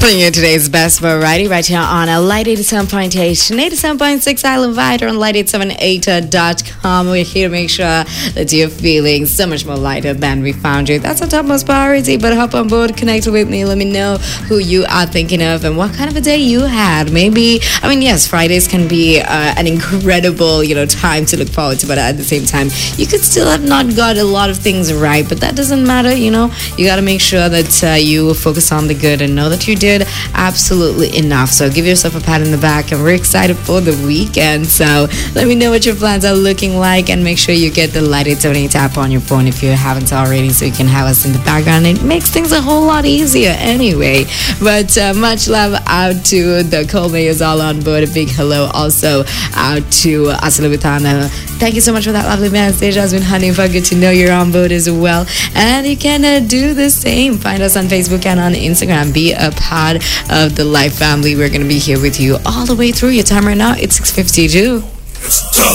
Playing you today's best variety right here on a Light 87.8, 87.6 Island Vider on light878.com. We're here to make sure that you're feeling so much more lighter than we found you. That's our topmost priority, but hop on board, connect with me, let me know who you are thinking of and what kind of a day you had. Maybe, yes, Fridays can be an incredible, time to look forward to, but at the same time, you could still have not got a lot of things right, but that doesn't matter, you got to make sure that you focus on the good and know that you did absolutely enough. So give yourself a pat in the back, and we're excited for the weekend. So let me know what your plans are looking like, and make sure you get the Light 878 app on your phone if you haven't already, so you can have us in the background. It makes things a whole lot easier anyway. But much love out to the Colmayers all on board. A big hello also out to Asalubitana. Thank you so much for that lovely message, Jasmine Hanifa. Good to know you're on board as well. And you can do the same. Find us on Facebook and on Instagram. Be a part of the Life family. We're going to be here with you all the way through. Your time right now, it's 6:52.